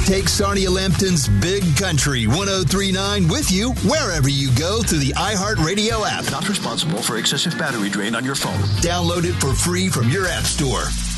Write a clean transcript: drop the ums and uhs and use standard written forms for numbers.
Take Sarnia Lambton's Big Country 103.9 with you wherever you go through the iHeartRadio app. Not responsible for excessive battery drain on your phone. Download it for free from your app store.